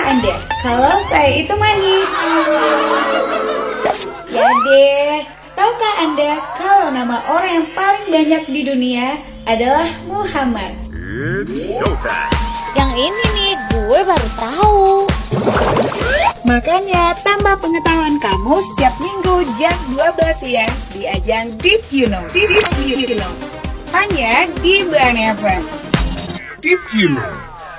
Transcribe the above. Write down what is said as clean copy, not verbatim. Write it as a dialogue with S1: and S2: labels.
S1: Anda kalau saya itu manis? Ya deh, tahukah Anda kalau nama orang yang paling banyak di dunia adalah Muhammad?
S2: It's showtime.
S3: Yang ini nih, gue baru tahu.
S1: Makanya tambah pengetahuan kamu setiap minggu jam 12 siang di ajang Did You Know? Hanya di Ban FM.
S2: Did you know?